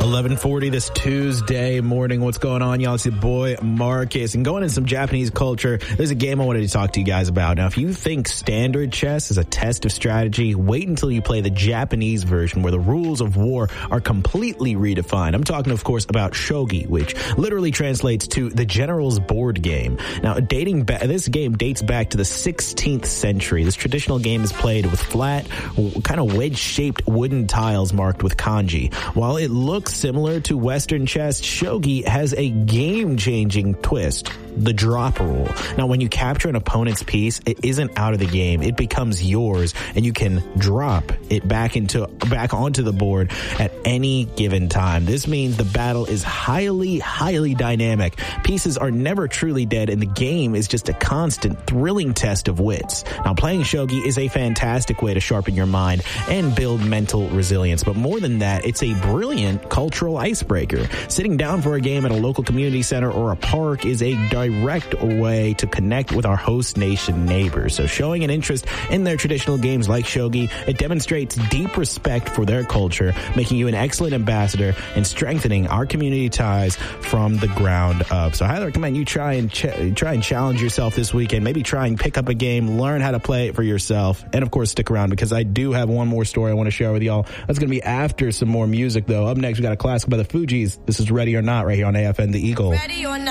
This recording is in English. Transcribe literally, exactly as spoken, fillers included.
eleven forty this Tuesday morning. What's going on, y'all? It's your boy Marcus. And going into some Japanese culture, there's a game I wanted to talk to you guys about. Now, if you think standard chess is a test of strategy, wait until you play the Japanese version where the rules of war are completely redefined. I'm talking, of course, about shogi, which literally translates to the general's board game. Now, dating back, this game dates back to the sixteenth century. This traditional game is played with flat, kind of wedge-shaped wooden tiles marked with kanji. While it looks similar to Western chess, shogi has a game-changing twist: the drop rule. Now, when you capture an opponent's piece, it isn't out of the game. It becomes yours, and you can drop it back into back onto the board at any given time. This means the battle is highly, highly dynamic. Pieces are never truly dead, and the game is just a constant, thrilling test of wits. Now, playing shogi is a fantastic way to sharpen your mind and build mental resilience. But more than that, it's a brilliant cultural icebreaker. Sitting down for a game at a local community center or a park is a direct way to connect with our host nation neighbors. So showing an interest in their traditional games like shogi, it demonstrates deep respect for their culture, making you an excellent ambassador and strengthening our community ties from the ground up. So I highly recommend you try and ch- try and challenge yourself this weekend. Maybe try and pick up a game, learn how to play it for yourself, and of course stick around because I do have one more story I want to share with y'all. That's going to be after some more music, though. Up next, we got a classic by the Fugees. This is Ready or Not right here on A F N The Eagle. Ready or not.